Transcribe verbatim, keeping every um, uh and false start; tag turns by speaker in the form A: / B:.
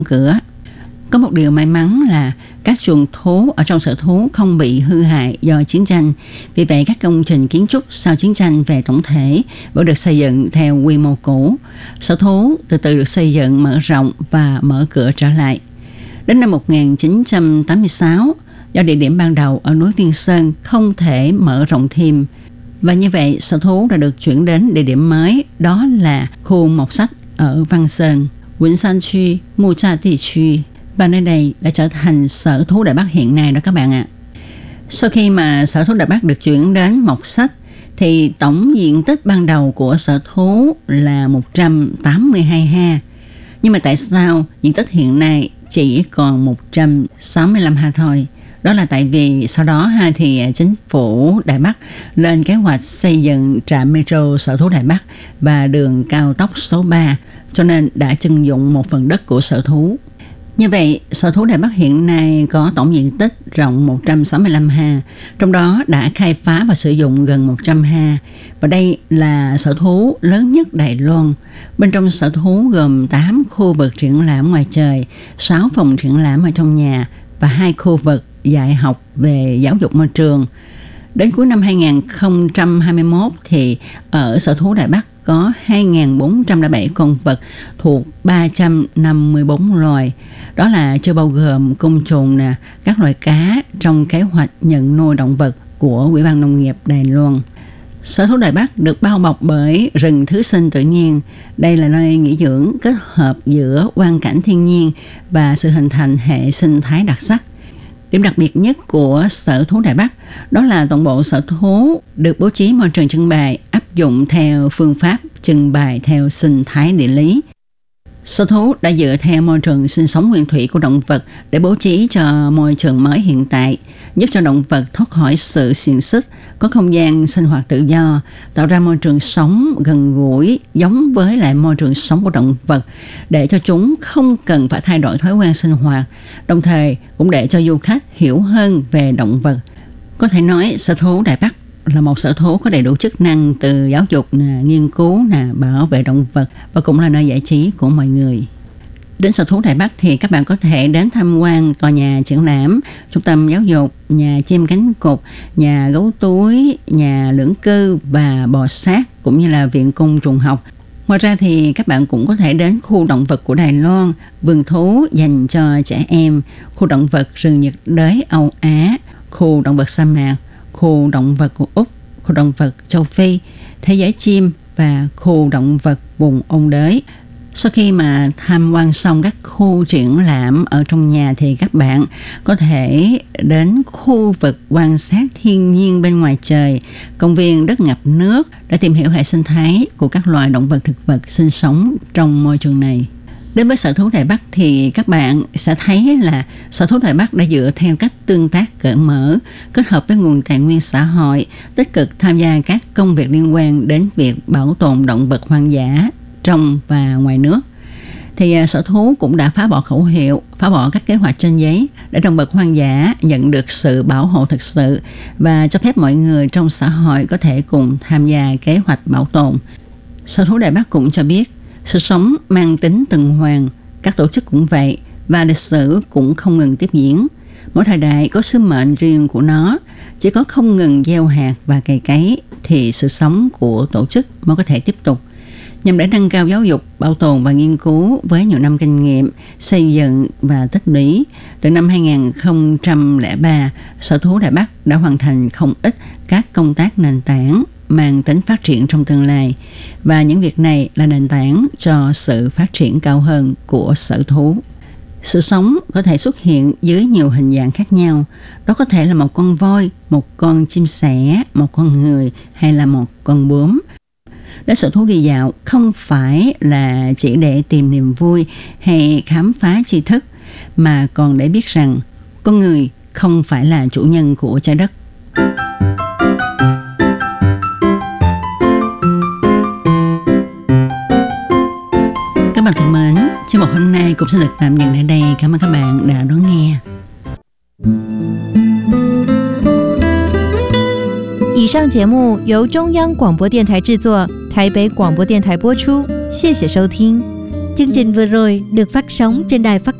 A: cửa. Có một điều may mắn là các chuồng thú ở trong sở thú không bị hư hại do chiến tranh. Vì vậy, các công trình kiến trúc sau chiến tranh về tổng thể vẫn được xây dựng theo quy mô cũ. Sở thú từ từ được xây dựng, mở rộng và mở cửa trở lại. Đến năm một nghìn chín trăm tám mươi sáu, do địa điểm ban đầu ở núi Viên Sơn không thể mở rộng thêm, và như vậy sở thú đã được chuyển đến địa điểm mới, đó là khu mọc sách ở Văn Sơn, Vĩnh San区, Mu Cha Địa区, và nơi đây đã trở thành sở thú Đài Bắc hiện nay đó các bạn ạ. Sau khi mà sở thú Đài Bắc được chuyển đến Mộc Sách thì tổng diện tích ban đầu của sở thú là một trăm tám mươi hai ha. Nhưng mà tại sao diện tích hiện nay chỉ còn một trăm sáu mươi lăm ha thôi? Đó là tại vì sau đó ha thì chính phủ Đài Bắc lên kế hoạch xây dựng trạm metro sở thú Đài Bắc và đường cao tốc số ba, cho nên đã trưng dụng một phần đất của sở thú. Như vậy, sở thú Đài Bắc hiện nay có tổng diện tích rộng một trăm sáu mươi lăm ha, trong đó đã khai phá và sử dụng gần một trăm ha. Và đây là sở thú lớn nhất Đài Loan. Bên trong sở thú gồm tám khu vực triển lãm ngoài trời, sáu phòng triển lãm ở trong nhà và hai khu vực dạy học về giáo dục môi trường. Đến cuối năm hai nghìn không trăm hai mươi mốt thì ở sở thú Đài Bắc có hai nghìn bốn trăm lẻ bảy con vật thuộc ba trăm năm mươi bốn loài. Đó là chưa bao gồm côn trùng nè, các loài cá trong kế hoạch nhận nuôi động vật của Ủy ban Nông nghiệp Đài Loan. Sở thú Đài Bắc được bao bọc bởi rừng thứ sinh tự nhiên. Đây là nơi nghỉ dưỡng kết hợp giữa quang cảnh thiên nhiên và sự hình thành hệ sinh thái đặc sắc. Điểm đặc biệt nhất của sở thú Đài Bắc đó là toàn bộ sở thú được bố trí môi trường trưng bày áp dụng theo phương pháp trưng bày theo sinh thái địa lý. Sở thú đã dựa theo môi trường sinh sống nguyên thủy của động vật để bố trí cho môi trường mới hiện tại, giúp cho động vật thoát khỏi sự xiềng xích, có không gian sinh hoạt tự do, tạo ra môi trường sống gần gũi giống với lại môi trường sống của động vật, để cho chúng không cần phải thay đổi thói quen sinh hoạt, đồng thời cũng để cho du khách hiểu hơn về động vật. Có thể nói sở thú Đài Bắc là một sở thú có đầy đủ chức năng từ giáo dục, nè, nghiên cứu, nè, bảo vệ động vật và cũng là nơi giải trí của mọi người. Đến sở thú Đài Bắc thì các bạn có thể đến tham quan tòa nhà triển lãm, trung tâm giáo dục, nhà chim cánh cụt, nhà gấu túi, nhà lưỡng cư và bò sát, cũng như là viện cung trùng học. Ngoài ra thì các bạn cũng có thể đến khu động vật của Đài Loan, vườn thú dành cho trẻ em, khu động vật rừng nhiệt đới Âu Á, khu động vật sa mạc, khu động vật của Úc, khu động vật châu Phi, thế giới chim và khu động vật vùng ôn đới. Sau khi mà tham quan xong các khu triển lãm ở trong nhà thì các bạn có thể đến khu vực quan sát thiên nhiên bên ngoài trời, công viên đất ngập nước để tìm hiểu hệ sinh thái của các loài động vật thực vật sinh sống trong môi trường này. Đến với sở thú Đài Bắc thì các bạn sẽ thấy là sở thú Đài Bắc đã dựa theo cách tương tác cởi mở, kết hợp với nguồn tài nguyên xã hội, tích cực tham gia các công việc liên quan đến việc bảo tồn động vật hoang dã trong và ngoài nước. Thì sở thú cũng đã phá bỏ khẩu hiệu, phá bỏ các kế hoạch trên giấy để động vật hoang dã nhận được sự bảo hộ thực sự và cho phép mọi người trong xã hội có thể cùng tham gia kế hoạch bảo tồn. Sở thú Đài Bắc cũng cho biết sự sống mang tính tuần hoàn, các tổ chức cũng vậy và lịch sử cũng không ngừng tiếp diễn. Mỗi thời đại có sứ mệnh riêng của nó, chỉ có không ngừng gieo hạt và cày cấy thì sự sống của tổ chức mới có thể tiếp tục. Nhằm để nâng cao giáo dục, bảo tồn và nghiên cứu với nhiều năm kinh nghiệm, xây dựng và tích lũy, từ năm hai nghìn không trăm lẻ ba, sở thú Đài Bắc đã hoàn thành không ít các công tác nền tảng mang tính phát triển trong tương lai. Và những việc này là nền tảng cho sự phát triển cao hơn của sở thú. Sự sống có thể xuất hiện dưới nhiều hình dạng khác nhau. Đó có thể là một con voi, một con chim sẻ, một con người hay là một con bướm. Đến sở thú đi dạo không phải là chỉ để tìm niềm vui hay khám phá tri thức, mà còn để biết rằng con người không phải là chủ nhân của trái đất. Các bạn thân mến, chương mục hôm nay cũng sẽ được tạm dừng tại đây. Cảm ơn các bạn đã đón nghe.
B: 以上节目由中央广播电台制作，台北广播电台播出，谢谢收听。 Chương trình vừa rồi được phát sóng trên đài phát